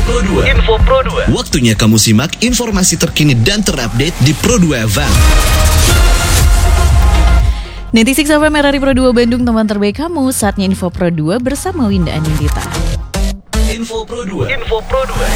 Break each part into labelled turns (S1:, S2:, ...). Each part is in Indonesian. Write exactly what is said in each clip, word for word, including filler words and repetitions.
S1: Pro dua. Info Pro dua. Waktunya kamu simak informasi terkini dan terupdate di Pro dua F M.
S2: sembilan puluh enam F M R R I Pro dua Bandung, teman terbaik kamu. Saatnya Info Pro dua bersama Winda Anindita.
S1: Info Pro dua. Info Pro dua.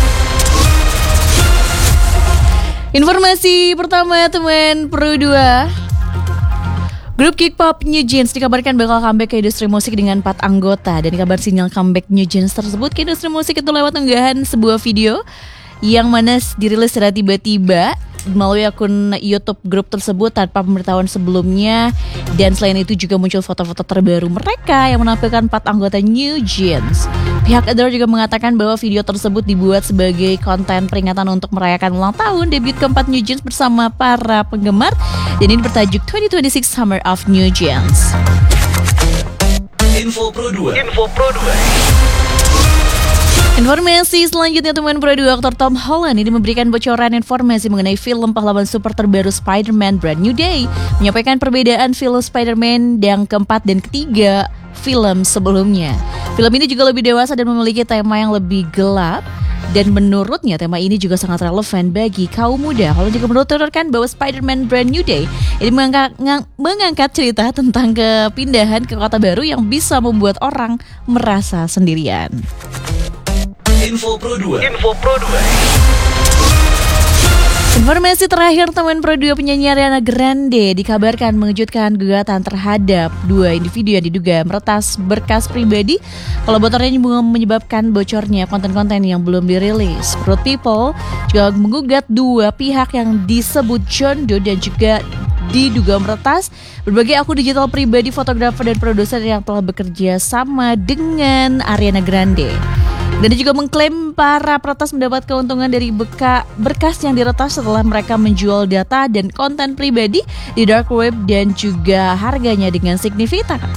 S2: Informasi pertama teman Pro dua. Grup K-pop New Jeans dikabarkan bakal comeback ke industri musik dengan empat anggota. Dan kabar sinyal comeback New Jeans tersebut ke industri musik itu lewat unggahan sebuah video yang mana dirilis secara tiba-tiba melalui akun YouTube grup tersebut tanpa pemberitahuan sebelumnya. Dan selain itu juga muncul foto-foto terbaru mereka yang menampilkan empat anggota New Jeans. Pihak Adore juga mengatakan bahwa video tersebut dibuat sebagai konten peringatan untuk merayakan ulang tahun debut keempat New Jeans bersama para penggemar. Dan ini bertajuk dua ribu dua puluh enam Summer of New Jeans.
S1: Info Pro dua. Info Pro dua.
S2: Informasi selanjutnya teman Pro dua, aktor Tom Holland ini memberikan bocoran informasi mengenai film pahlawan super terbaru Spider-Man Brand New Day, menyampaikan perbedaan film Spider-Man yang keempat dan ketiga film sebelumnya. Film ini juga lebih dewasa dan memiliki tema yang lebih gelap, dan menurutnya tema ini juga sangat relevan bagi kaum muda. Holland juga menuturkan bahwa Spider-Man Brand New Day ini mengangkat, ngang, mengangkat cerita tentang kepindahan ke kota baru yang bisa membuat orang merasa sendirian.
S1: Info Pro dua. Info Pro dua.
S2: Informasi terakhir teman Pro dua, penyanyi Ariana Grande dikabarkan mengejutkan gugatan terhadap dua individu yang diduga meretas berkas pribadi. Kolaboratornya menyebabkan bocornya konten-konten yang belum dirilis. Perut People juga menggugat dua pihak yang disebut John Doe dan juga diduga meretas berbagai akun digital pribadi fotografer dan produser yang telah bekerja sama dengan Ariana Grande. Dan dia juga mengklaim para peretas mendapat keuntungan dari beka, berkas yang diretas setelah mereka menjual data dan konten pribadi di dark web dan juga harganya dengan signifikan.